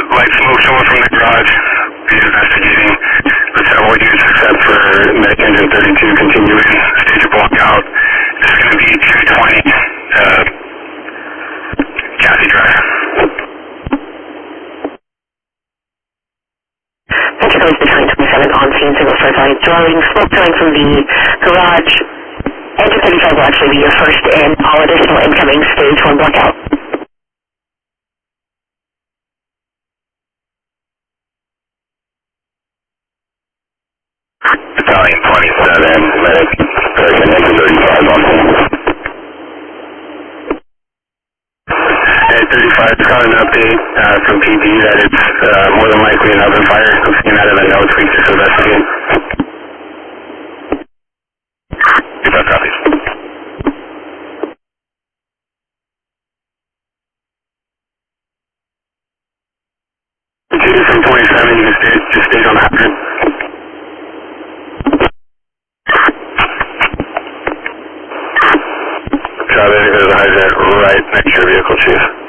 light smoke showing from the garage. Be investigating for several units except for medic engine 32 continuing. Stage of block out. It's going to be 220 Cassie Drive. Metro Coast Battalion 27 on scene, single story value dwelling, smoke coming from the garage. Engine 35 will actually be your first in, all additional incoming stage 1 blackout. Battalion 27, medic, American engine 35 on scene. Hey, 35, just got an update from PD that it's more than likely an oven fire. I'm seeing that in the notes, we just investigate. Good job, copies. From 27, you can just stay on the hydrant. Copy, there's a hydrant right next to your vehicle, Chief.